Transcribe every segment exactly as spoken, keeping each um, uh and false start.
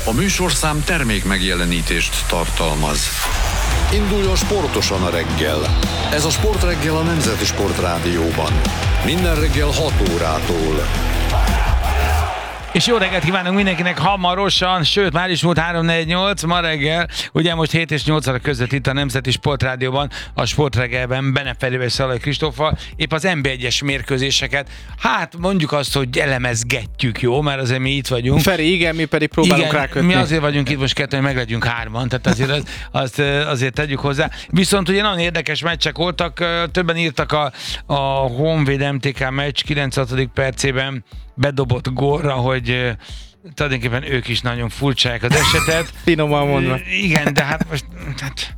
A műsorszám termék megjelenítést tartalmaz. Induljon sportosan a reggel. Ez a Sportreggel a Nemzeti Sportrádióban. Minden reggel hat órától. És jó reggelt kívánunk mindenkinek hamarosan, sőt már is volt három negyvennyolc ma reggel, ugye most hét és nyolc óra között itt a Nemzeti Sportrádióban, a Sportreggelben Bene Ferivel és Szalai Kristóffal épp az en bé egyes mérkőzéseket, hát mondjuk azt, hogy elemezgetjük, jó, mert azért mi itt vagyunk. Feri, igen, mi pedig próbálunk igen, rákötni. Mi azért vagyunk itt most kettőn, hogy meg legyünk hárman, tehát azért, az, azt, azért tegyük hozzá. Viszont ugye nagyon érdekes meccsek voltak, többen írtak a, a Honvéd em té ká meccs kilencvenhatodik percében bedobott gólra, hogy tulajdonképpen ők is nagyon furcsák az esetet. Finoman mondva. Igen, de hát most hát,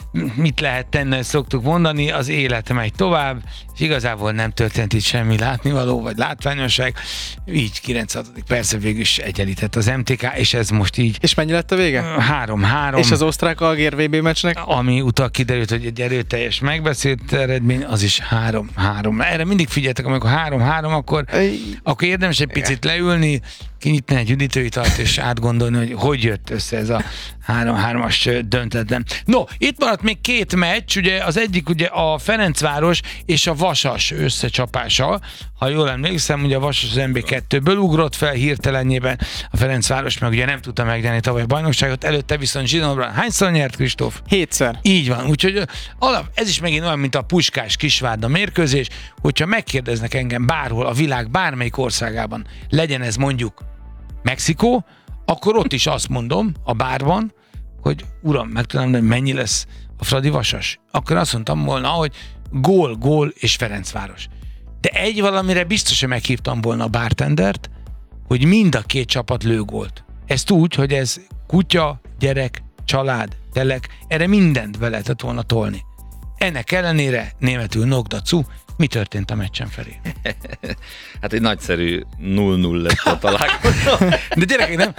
mit lehet tenni, szoktuk mondani, az élet megy tovább, és igazából nem történt itt semmi látnivaló, vagy látványosság. Így kilencvenhatodik percben végül is egyenlített az em té ká, és ez most így... És mennyi lett a vége? három három. És az osztrák-algér vé bé meccsnek? Ami utal kiderült, hogy egy erőteljes megbeszélt eredmény, az is három három. Erre mindig figyeltek, amikor három három, akkor, akkor érdemes egy picit leülni, kinyitni egy üdítőitalt, és átgondolni, hogy hogy jött össze ez a három hármas döntetlen. No, itt maradt még két meccs, ugye az egyik ugye a Ferencváros és a Vasas összecsapása. Ha jól emlékszem, ugye a Vasas az en bé kettőből ugrott fel hirtelenjében, a Ferencváros meg ugye nem tudta megnyerni tavaly a bajnokságot, előtte viszont Zsinórban hányszor nyert, Kristóf? Hétszer. Így van, úgyhogy alap, ez is megint olyan, mint a Puskás Kisvárda mérkőzés, hogyha megkérdeznek engem bárhol a világ bármelyik országában, legyen ez mondjuk Mexikó, akkor ott is azt mondom a bárban, hogy uram, meg tudom, hogy mennyi lesz a Fradi Vasas. Akkor azt mondtam volna, hogy gól, gól és Ferencváros. De egy valamire biztosan meghívtam volna a bartendert, hogy mind a két csapat lő gólt. Ezt úgy, hogy ez kutya, gyerek, család, telek, erre mindent be lehetett volna tolni. Ennek ellenére németül nogdacu. Mi történt a meccsen, Feri? Hát egy nagyszerű null null lett a találkozó. De gyerekek, nem,